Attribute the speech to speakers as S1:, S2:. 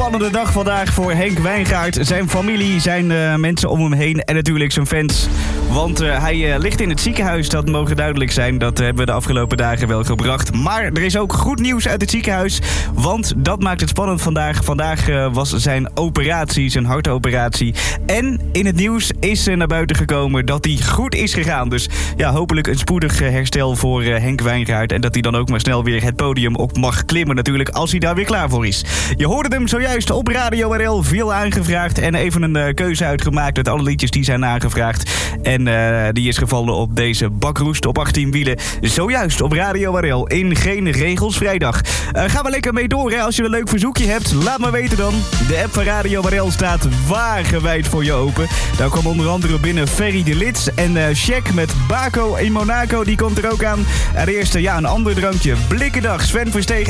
S1: spannende dag vandaag voor Henk Wijngaard. Zijn familie, zijn mensen om hem heen en natuurlijk zijn fans. Want hij ligt in het ziekenhuis, dat mogen duidelijk zijn. Dat hebben we de afgelopen dagen wel gebracht. Maar er is ook goed nieuws uit het ziekenhuis. Want dat maakt het spannend vandaag. Vandaag was zijn operatie, zijn hartoperatie. En in het nieuws is naar buiten gekomen dat hij goed is gegaan. Dus ja, hopelijk een spoedig herstel voor Henk Wijngaard. En dat hij dan ook maar snel weer het podium op mag klimmen natuurlijk, als hij daar weer klaar voor is. Je hoorde hem zojuist op Radio RL, veel aangevraagd. En even een keuze uitgemaakt uit alle liedjes die zijn aangevraagd. En die is gevallen op deze bakroest op 18 wielen. Zojuist op Radio RL in Geen Regels Vrijdag. Ga maar lekker mee door, hè. Als je een leuk verzoekje hebt, laat maar weten dan. De app van Radio RL staat wagenwijd voor je open. Daar kwam onder andere binnen Ferry de Lits en Shaq met Baco in Monaco. Die komt er ook aan. En eerst een ander drankje. Blikkendag, Sven Versteeg